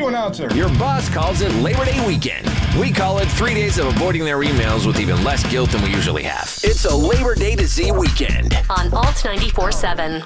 you announcer. Your boss calls it Labor Day weekend. We call it 3 days of avoiding their emails with even less guilt than we usually have. It's a Labor Day to Z weekend on Alt 94.7.